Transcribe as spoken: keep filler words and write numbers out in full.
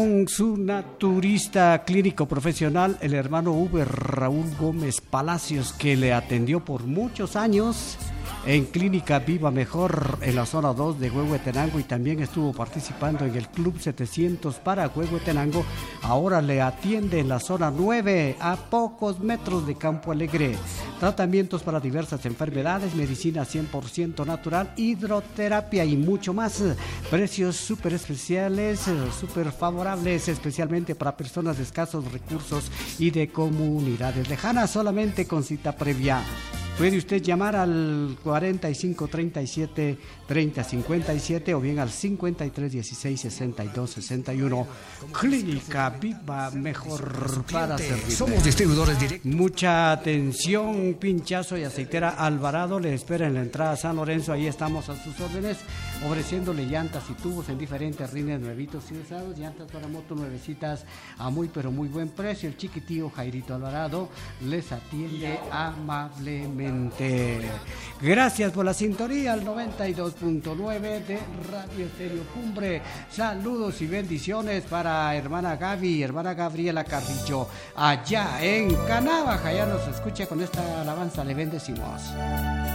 Con su naturista clínico profesional, el hermano Uber Raúl Gómez Palacios, que le atendió por muchos años en Clínica Viva Mejor en la zona dos de Huehuetenango, y también estuvo participando en el Club setecientos para Huehuetenango. Ahora le atiende en la zona nueve, a pocos metros de Campo Alegre. Tratamientos para diversas enfermedades, medicina cien por ciento natural, hidroterapia y mucho más. Precios súper especiales, súper favorables, especialmente para personas de escasos recursos y de comunidades lejanas, solamente con cita previa. Puede usted llamar al cuarenta y cinco treinta y siete treinta cincuenta y siete o bien al cincuenta y tres dieciséis sesenta y dos sesenta y uno. Clínica Viva Mejor para servirle. Somos distribuidores directos. Mucha atención, Pinchazo y Aceitera Alvarado le espera en la entrada a San Lorenzo. Ahí estamos a sus órdenes, ofreciéndole llantas y tubos en diferentes rines nuevitos y usados, llantas para moto nuevecitas a muy pero muy buen precio. El chiquitío Jairito Alvarado les atiende amablemente. Gracias por la sintonía al noventa y dos punto nueve de Radio Estéreo Cumbre. Saludos y bendiciones para hermana Gaby, hermana Gabriela Carrillo, allá en Canábaja. Ya nos escucha con esta alabanza, le bendecimos.